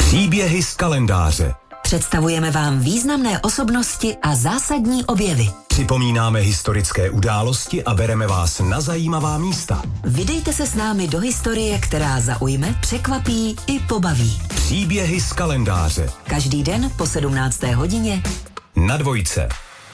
Příběhy z kalendáře. Představujeme vám významné osobnosti a zásadní objevy. Připomínáme historické události a bereme vás na zajímavá místa. Vydejte se s námi do historie, která zaujme, překvapí i pobaví. Příběhy z kalendáře. Každý den po 17. hodině Na Dvojce.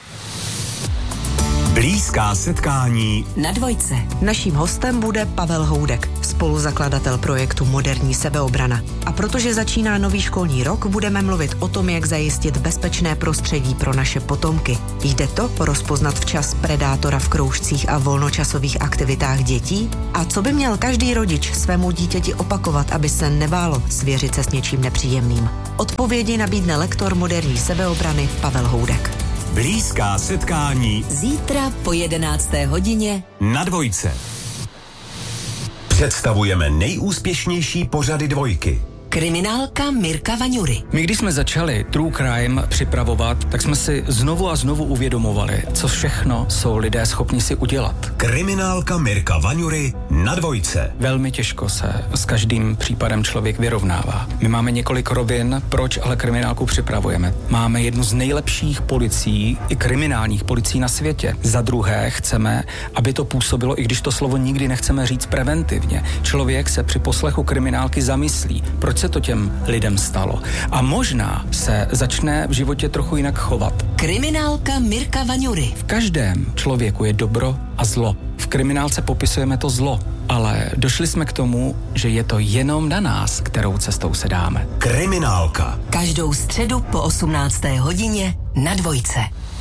Blízká setkání na Dvojce. Naším hostem bude Pavel Houdek, spoluzakladatel projektu Moderní sebeobrana. A protože začíná nový školní rok, budeme mluvit o tom, jak zajistit bezpečné prostředí pro naše potomky. Jde to rozpoznat včas predátora v kroužcích a volnočasových aktivitách dětí? A co by měl každý rodič svému dítěti opakovat, aby se nebálo svěřit se s něčím nepříjemným? Odpovědi nabídne lektor moderní sebeobrany Pavel Houdek. Blízká setkání Zítra po 11. hodině na Dvojce. Představujeme nejúspěšnější pořady Dvojky. Kriminálka Mirka Vaňury. My, když jsme začali True Crime připravovat, tak jsme si znovu a znovu uvědomovali, co všechno jsou lidé schopni si udělat. Kriminálka Mirka Vaňury na Dvojce. Velmi těžko se s každým případem člověk vyrovnává. My máme několik rovin, proč ale kriminálku připravujeme. Máme jednu z nejlepších policií, i kriminálních policií na světě. Za druhé chceme, aby to působilo, i když to slovo nikdy nechceme říct preventivně. Člověk se při poslechu kriminálky zamyslí, proč se to těm lidem stalo. A možná se začne v životě trochu jinak chovat. Kriminálka Mirka Vaňury. V každém člověku je dobro a zlo. V kriminálce popisujeme to zlo, ale došli jsme k tomu, že je to jenom na nás, kterou cestou se dáme. Kriminálka. Každou středu po 18. hodině na Dvojce.